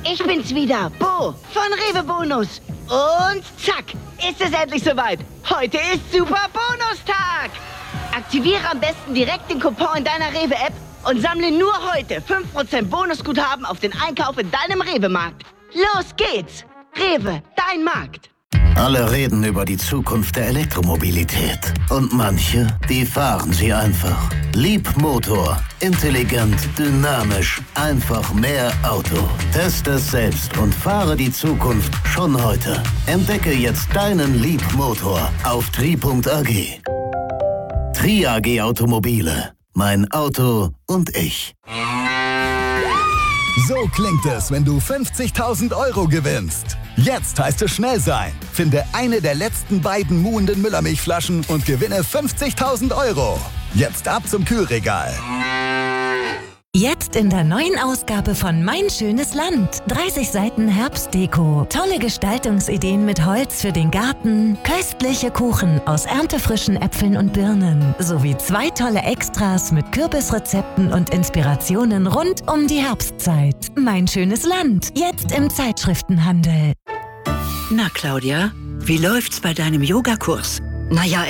Ich bin's wieder, Bo von Rewe Bonus. Und zack, ist es endlich soweit. Heute ist Super Bonustag. Aktiviere am besten direkt den Coupon in deiner Rewe-App und sammle nur heute 5% Bonusguthaben auf den Einkauf in deinem Rewe-Markt. Los geht's! Rewe, dein Markt. Alle reden über die Zukunft der Elektromobilität. Und manche, die fahren sie einfach. Leapmotor. Intelligent, dynamisch, einfach mehr Auto. Teste es selbst und fahre die Zukunft schon heute. Entdecke jetzt deinen Leapmotor auf tri.ag. Tri AG Automobile. Mein Auto und ich. So klingt es, wenn du 50.000 € gewinnst. Jetzt heißt es schnell sein. Finde eine der letzten beiden muhenden Müllermilchflaschen und gewinne 50.000 €. Jetzt ab zum Kühlregal. Jetzt in der neuen Ausgabe von Mein schönes Land. 30 Seiten Herbstdeko, tolle Gestaltungsideen mit Holz für den Garten, köstliche Kuchen aus erntefrischen Äpfeln und Birnen, sowie 2 tolle Extras mit Kürbisrezepten und Inspirationen rund um die Herbstzeit. Mein schönes Land, jetzt im Zeitschriftenhandel. Na Claudia, wie läuft's bei deinem Yogakurs? Naja,